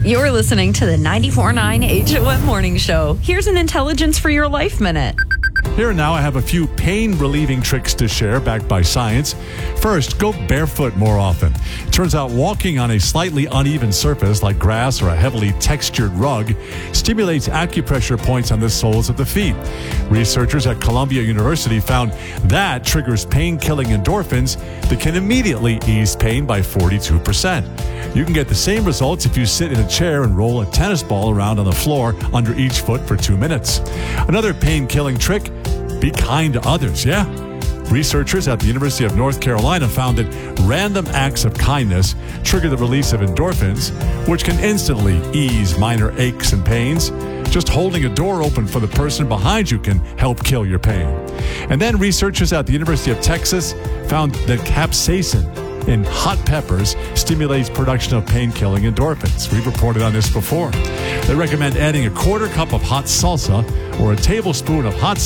You're listening to the 94.9 HOM Morning Show. Here's an Intelligence for Your Life Minute. Here and now, I have a few pain-relieving tricks to share backed by science. First, go barefoot more often. It turns out walking on a slightly uneven surface like grass or a heavily textured rug stimulates acupressure points on the soles of the feet. Researchers at Columbia University found that triggers pain-killing endorphins that can immediately ease pain by 42%. You can get the same results if you sit in a chair and roll a tennis ball around on the floor under each foot for 2 minutes. Another pain-killing trick: be kind to others, yeah? Researchers at the University of North Carolina found that random acts of kindness trigger the release of endorphins, which can instantly ease minor aches and pains. Just holding a door open for the person behind you can help kill your pain. And then researchers at the University of Texas found that capsaicin in hot peppers stimulates production of pain-killing endorphins. We've reported on this before. They recommend adding a quarter cup of hot salsa or a tablespoon of hot